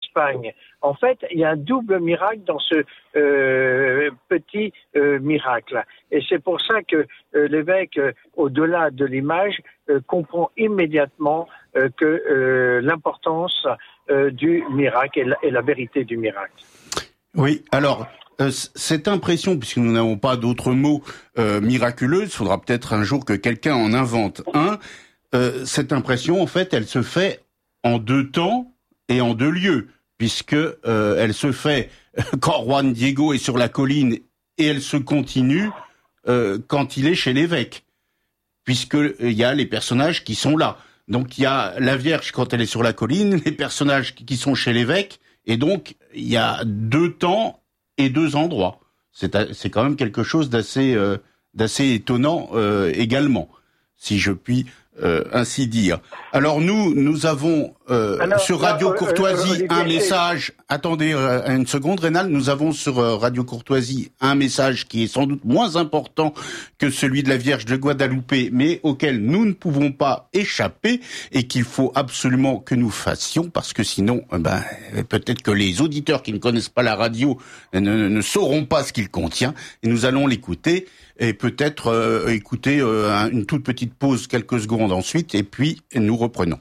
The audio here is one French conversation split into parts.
d'Espagne. En fait, il y a un double miracle dans ce petit miracle. Et c'est pour ça que l'évêque, au-delà de l'image, comprend immédiatement que l'importance du miracle et la vérité du miracle. Oui, alors cette impression, puisque nous n'avons pas d'autres mots miraculeux, il faudra peut-être un jour que quelqu'un en invente un. Cette impression, en fait, elle se fait en 2 temps et en 2 lieux, puisque elle se fait quand Juan Diego est sur la colline et elle se continue quand il est chez l'évêque, puisque il y a les personnages qui sont là. Donc il y a la Vierge quand elle est sur la colline, les personnages qui sont chez l'évêque, et donc il y a 2 temps et 2 endroits. C'est quand même quelque chose d'assez étonnant également, si je puis ainsi dire. Alors nous avons sur Radio Courtoisie un message. Attendez une seconde, Rénal. Nous avons sur Radio Courtoisie un message qui est sans doute moins important que celui de la Vierge de Guadalupe, mais auquel nous ne pouvons pas échapper et qu'il faut absolument que nous fassions, parce que sinon, peut-être que les auditeurs qui ne connaissent pas la radio ne sauront pas ce qu'il contient. Et nous allons l'écouter. Et peut-être écouter une toute petite pause, quelques secondes ensuite, et puis nous reprenons.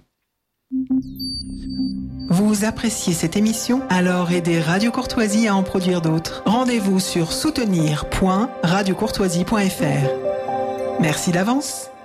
Vous appréciez cette émission? Alors aidez Radio Courtoisie à en produire d'autres. Rendez-vous sur soutenir.radiocourtoisie.fr. Merci d'avance.